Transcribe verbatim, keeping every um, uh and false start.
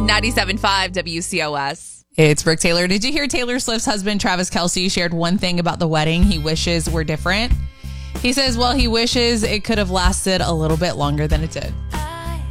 ninety-seven point five W C O S. It's Brooke Taylor. Did you hear Taylor Swift's husband, Travis Kelce, shared one thing about the wedding he wishes were different? He says, well, he wishes it could have lasted a little bit longer than it did.